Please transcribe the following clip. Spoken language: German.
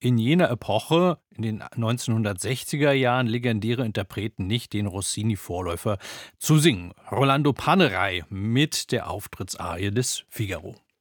in jener Epoche, in den 1960er Jahren, legendäre Interpreten nicht den Rossini-Vorläufer zu singen. Rolando Panerai mit der Auftrittsarie des Figaro.